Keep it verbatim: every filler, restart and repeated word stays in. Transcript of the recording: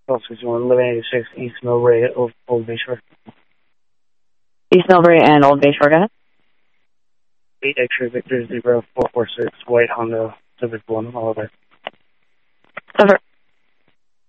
twelve sixty-one, eleven eighty-six, East Millbrae, Old, Old Bayshore. East Millbrae and Old Bayshore, go ahead. eight X-ray Victor, zero four four six, White Honda Civic one, all of it. Over.